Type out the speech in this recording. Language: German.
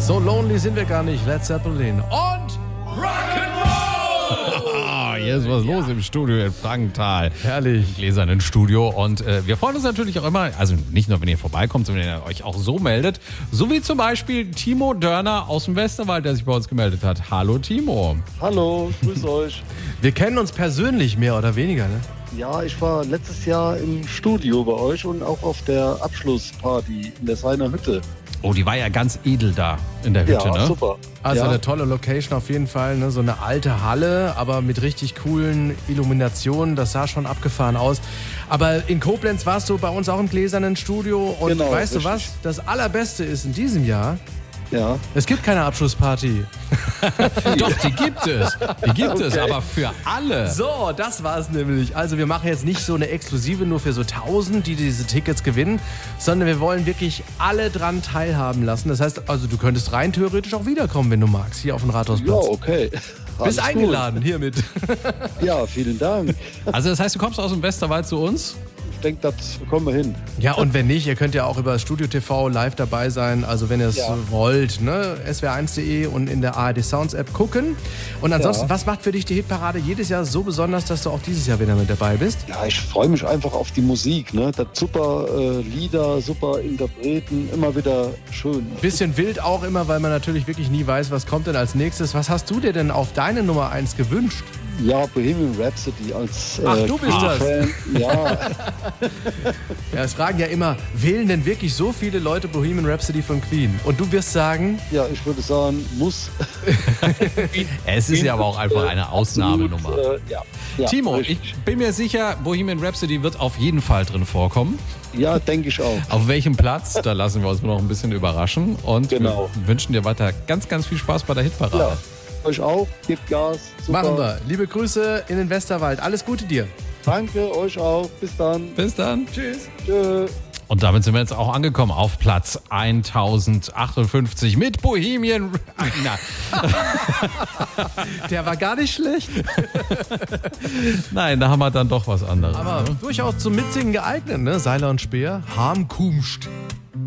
So lonely sind wir gar nicht. Led Zeppelin und Ah, hier ist was los im Studio in Frankenthal. herrlich. Im gläsernen Studio. Und wir freuen uns natürlich auch immer, also nicht nur, wenn ihr vorbeikommt, sondern wenn ihr euch auch so meldet. So wie zum Beispiel Timo Dörner aus dem Westerwald, der sich bei uns gemeldet hat. Hallo Timo. Hallo, grüß euch. Wir kennen uns persönlich mehr oder weniger, ne? Ja, ich war letztes Jahr im Studio bei euch und auch auf der Abschlussparty in der Seiner Hütte. Oh, die war ja ganz edel da in der Hütte, Ja, ne? super. Also ja. eine tolle Location auf jeden Fall, ne? So eine alte Halle, aber mit richtig coolen Illuminationen. Das sah schon abgefahren aus. Aber in Koblenz warst du bei uns auch im gläsernen Studio. Und Genau, weißt du richtig. was? Das Allerbeste ist in diesem Jahr, Ja. es gibt keine Abschlussparty. Doch, die gibt es. Die gibt es, Okay. aber für alle. So, das war es nämlich. Also wir machen jetzt nicht so eine Exklusive nur für so 1000, die diese Tickets gewinnen, sondern wir wollen wirklich alle dran teilhaben lassen. Das heißt, also du könntest rein theoretisch auch wiederkommen, wenn du magst, hier auf den Ja, Rathausplatz. okay. Bist Alles eingeladen, hiermit. Gut. Ja, vielen Dank. Also das heißt, du kommst aus dem Westerwald zu uns? Ich denke, das bekommen wir hin. Ja, und wenn nicht, ihr könnt ja auch über Studio TV live dabei sein. Also wenn ihr es Ja. wollt, ne? swr1.de und in der ARD Sounds App gucken. Und ansonsten, Ja. was macht für dich die Hitparade jedes Jahr so besonders, dass du auch dieses Jahr wieder mit dabei bist? Ja, ich freue mich einfach auf die Musik. Ne? Das super Lieder, super Interpreten, immer wieder schön. Bisschen wild auch immer, weil man natürlich wirklich nie weiß, was kommt denn als nächstes. Was hast du dir denn auf deine Nummer 1 gewünscht? Ja, Bohemian Rhapsody als Ach, du bist das. Fan. Ja, Ja, es fragen ja immer, wählen denn wirklich so viele Leute Bohemian Rhapsody von Queen? Und du wirst sagen, ja, ich würde sagen, muss. Es ist ja aber auch einfach eine Ausnahmenummer. Absolut, ja, Timo, richtig. ich bin mir sicher, Bohemian Rhapsody wird auf jeden Fall drin vorkommen. Ja, denke ich auch. Auf welchem Platz, da lassen wir uns noch ein bisschen überraschen. Und Genau. wir wünschen dir weiter ganz, ganz viel Spaß bei der Hitparade. Ja, euch auch. Gebt Gas. Super. machen wir. Liebe Grüße in den Westerwald. Alles Gute dir. Danke, euch auch. Bis dann. Bis dann. Tschüss. Tschö. Und damit sind wir jetzt auch angekommen auf Platz 1058 mit Bohemian. Na, Der war gar nicht schlecht. nein, da haben wir dann doch was anderes. Aber durchaus zum Mitsingen geeignet, ne? Seiler und Speer. Harmkumst.